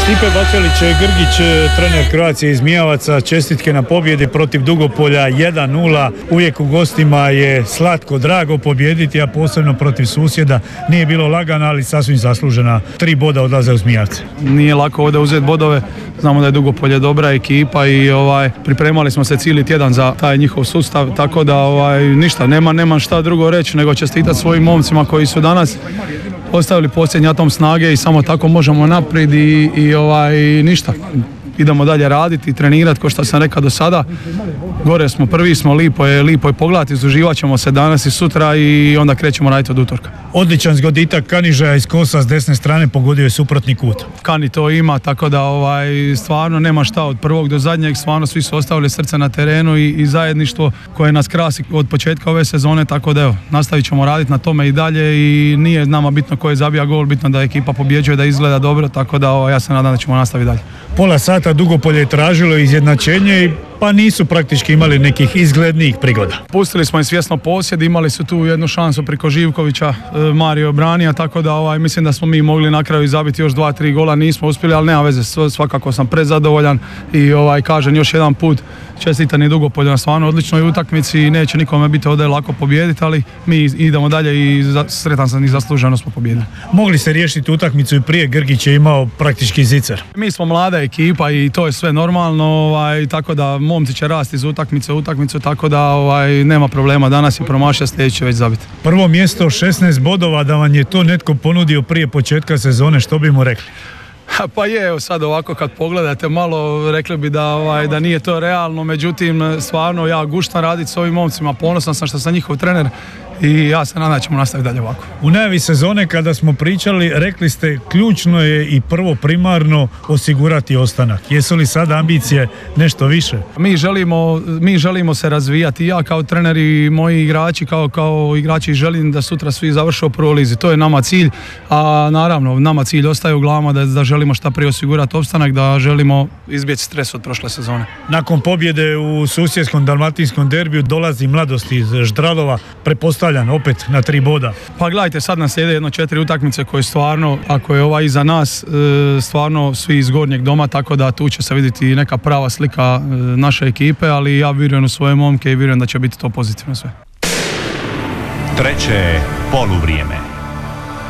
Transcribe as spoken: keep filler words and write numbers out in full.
Stipe Bakelić Grgić, trener Croacije iz Mijavaca, čestitke na pobjedi protiv Dugopolja jedan nula. Uvijek u gostima je slatko, drago pobijediti, a posebno protiv susjeda. Nije bilo lagano, ali sasvim zaslužena. Tri boda odlaze uz Mijavce. Nije lako ovdje uzeti bodove. Znamo da je Dugopolje dobra ekipa i ovaj, pripremali smo se cijeli tjedan za taj njihov sustav, tako da ovaj, ništa, nema, nema šta drugo reći nego čestitati svojim momcima koji su danas ostavili posljednji atom snage i samo tako možemo naprijed i, i ovaj, ništa. Idemo dalje raditi i trenirati, kao što sam rekao do sada. Gore smo, prvi smo, lipo je, lipo je pogledati, izuživat ćemo se danas i sutra i onda krećemo raditi od utorka. Odličan zgoditak Kaniža iz kosa s desne strane, pogodio je suprotni kut. Kani to ima, tako da ovaj, stvarno nema šta od prvog do zadnjeg, stvarno svi su ostavili srce na terenu i, i zajedništvo koje nas krasi od početka ove sezone, tako da evo, nastavit ćemo raditi na tome i dalje i nije nama bitno ko je zabija gol, bitno da ekipa pobjeđuje, da izgleda dobro, tako da ovaj, ja se nadam da ćemo nastaviti dalje. Pola sata Dugopolje je tražilo izjednačenje i pa nisu praktički imali nekih izglednijih prigoda. Pustili smo im svjesno posjed, imali su tu jednu šansu preko Živkovića, Mario branija, tako da ovaj, mislim da smo mi mogli na kraju zabiti još dva, tri gola, nismo uspjeli, ali nema veze, svakako sam prezadovoljan i ovaj, kažem još jedan put čestitam i Dugopolju na stvarno odličnoj utakmici i neće nikome biti ovdje lako pobijediti, ali mi idemo dalje i sretan sam i zasluženo smo pobijedili. Mogli ste riješiti utakmicu i prije, Grgić je imao praktički zicer. Mi smo mlada ekipa i to je sve normalno, ovaj, tako da momci će rasti iz utakmice u utakmicu, tako da ovaj, nema problema, danas je promašio, sljedeći će već zabiti. Prvo mjesto, šesnaest bodova, da vam je to netko ponudio prije početka sezone, što bi mu rekli? Pa je, evo sad ovako kad pogledate malo, rekli bi da, ovaj, da nije to realno, međutim stvarno ja guštam raditi s ovim momcima, ponosan sam što sam njihov trener i ja se nadam da ćemo nastaviti dalje ovako. U najavi sezone kada smo pričali, rekli ste ključno je i prvo primarno osigurati ostanak. Jesu li sad ambicije nešto više? Mi želimo, mi želimo se razvijati, ja kao trener i moji igrači kao, kao igrači želim da sutra svi završe u prvoj lizi, to je nama cilj, a naravno nama cilj ostaje u glavama da, da želimo šta prije osigurati opstanak, da želimo izbjeći stres od prošle sezone. Nakon pobjede u susjedskom dalmatinskom derbiju dolazi mladost iz Ždralova, prepostavljam opet na tri boda. Pa gledajte, sad nam slijede jedno četiri utakmice koje stvarno, ako je ova iza nas, stvarno svi iz gornjeg doma, tako da tu će se vidjeti neka prava slika naše ekipe, ali ja vjerujem u svoje momke i vjerujem da će biti to pozitivno sve. Treće poluvrijeme.